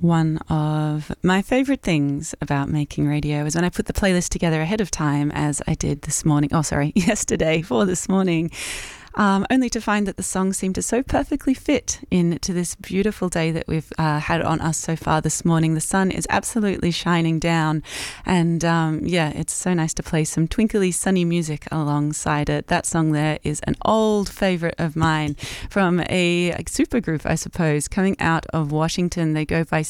One of my favourite things about making radio is when I put the playlist together ahead of time, as I did yesterday for this morning. Only to find that the songs seem to so perfectly fit into this beautiful day that we've had on us so far this morning. The sun is absolutely shining down, and it's so nice to play some twinkly sunny music alongside it. That song there is an old favourite of mine from a supergroup, I suppose, coming out of Washington. They go by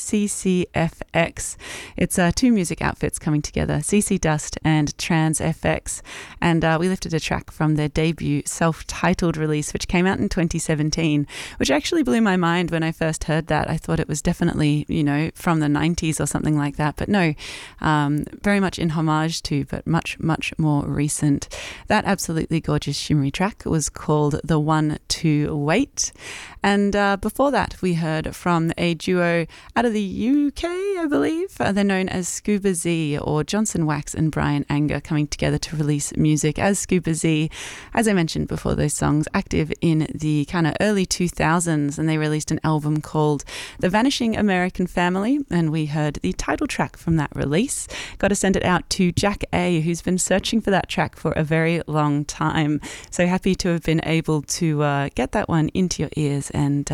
CCFX. It's two music outfits coming together, CC Dust and Trans FX, and we lifted a track from their debut self-titled release, which came out in 2017, which actually blew my mind when I first heard that. I thought it was definitely, from the 90s or something like that, but no, very much in homage to, but much, much more recent. That absolutely gorgeous shimmery track was called The One to Wait. And before that, we heard from a duo out of the UK, I believe. They're known as Scuba Z, or Johnson Wax and Brian Anger, coming together to release music as Scuba Z. As I mentioned before, those songs active in the kind of early 2000s, and they released an album called The Vanishing American Family, and we heard the title track from that release. Got to send it out to Jack A, who's been searching for that track for a very long time. So happy to have been able to get that one into your ears, and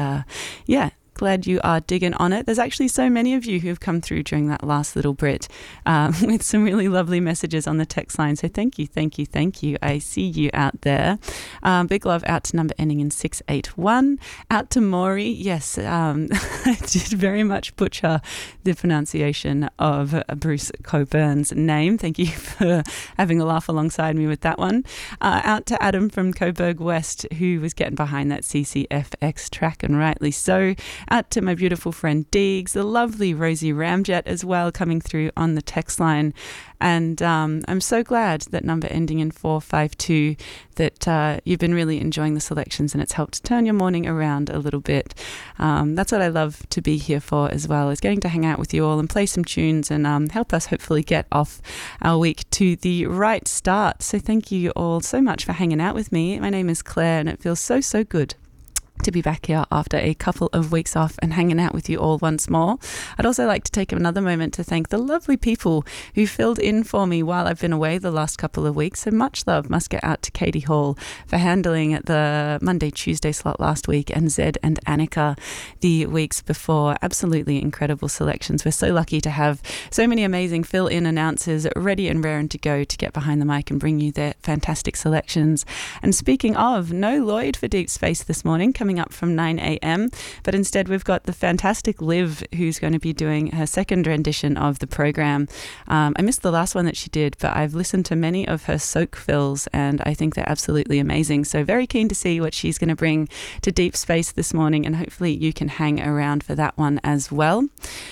glad you are digging on it. There's actually so many of you who have come through during that last little Brit with some really lovely messages on the text line. So thank you. I see you out there. Big love out to number ending in 681. Out to Maury. Yes, I did very much butcher the pronunciation of Bruce Coburn's name. Thank you for having a laugh alongside me with that one. Out to Adam from Coburg West, who was getting behind that CCFX track, and rightly so. Out to my beautiful friend Deegs, the lovely Rosie Ramjet as well, coming through on the text line. And I'm so glad that number ending in 452, that you've been really enjoying the selections, and it's helped turn your morning around a little bit. That's what I love to be here for as well, is getting to hang out with you all and play some tunes and help us hopefully get off our week to the right start. So thank you all so much for hanging out with me. My name is Claire, and it feels so good to be back here after a couple of weeks off and hanging out with you all once more. I'd also like to take another moment to thank the lovely people who filled in for me while I've been away the last couple of weeks. So much love must get out to Katie Hall for handling the Monday-Tuesday slot last week, and Zed and Annika the weeks before. Absolutely incredible selections. We're so lucky to have so many amazing fill-in announcers ready and raring to go to get behind the mic and bring you their fantastic selections. And speaking of, no Lloyd for Deep Space this morning, coming up from 9 a.m, but instead we've got the fantastic Liv, who's going to be doing her second rendition of the program. I missed the last one that she did, but I've listened to many of her soak fills, and I think they're absolutely amazing. So very keen to see what she's going to bring to Deep Space this morning, and hopefully you can hang around for that one as well.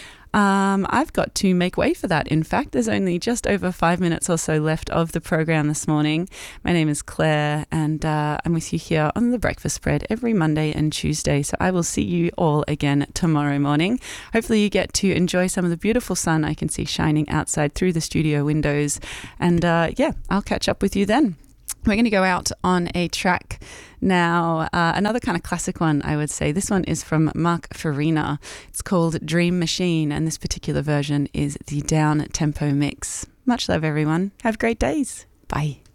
I've got to make way for that. In fact, there's only just over 5 minutes or so left of the program this morning. My name is Claire, and I'm with you here on The Breakfast Spread every Monday and Tuesday. So I will see you all again tomorrow morning. Hopefully you get to enjoy some of the beautiful sun I can see shining outside through the studio windows. And I'll catch up with you then. We're going to go out on a track now, another kind of classic one, I would say. This one is from Mark Farina. It's called Dream Machine, and this particular version is the down tempo mix. Much love, everyone. Have great days. Bye.